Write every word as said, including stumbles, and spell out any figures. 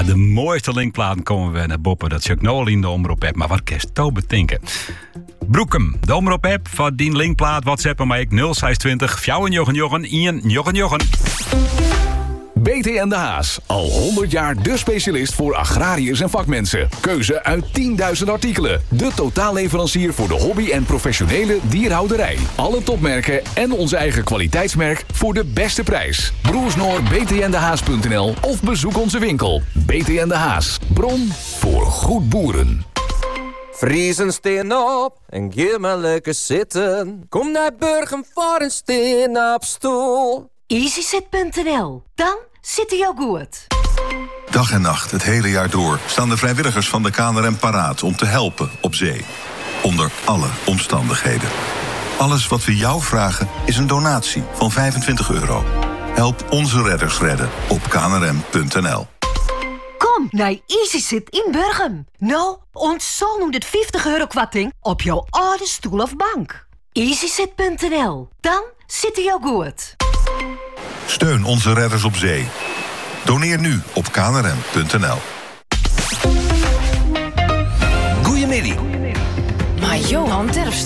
de mooiste linkplaten komen we naar boppen. Dat Chuck Noel in de omroep-app. Maar wat kerst toe betinken? Broekem, de omroep-app van die linkplaat. WhatsApp maar ik nul zes twintig fjouwen jochen jochen ien jochen jochen. B T en de Haas. Al honderd jaar de specialist voor agrariërs en vakmensen. Keuze uit tienduizend artikelen. De totaalleverancier voor de hobby- en professionele dierhouderij. Alle topmerken en onze eigen kwaliteitsmerk voor de beste prijs. Broersnoor b t n de haas punt n l of bezoek onze winkel. B T en de Haas. Bron voor goed boeren. Vriezen steen op en geef me lekker zitten. Kom naar Burgum voor een steen op stoel. easysit punt n l. Dan zit hij jou goed. Dag en nacht, het hele jaar door, staan de vrijwilligers van de K N R M paraat om te helpen op zee. Onder alle omstandigheden. Alles wat we jou vragen is een donatie van vijfentwintig euro. Help onze redders redden op k n r m punt n l. Kom naar easysit in Burgum. Nou, ontzol nu dit vijftig euro kwarting op jouw oude stoel of bank. easysit punt n l. Dan zit hij jou goed. Steun onze redders op zee. Doneer nu op k n r m punt n l. Goedemiddag. Maar Johan Terpstra.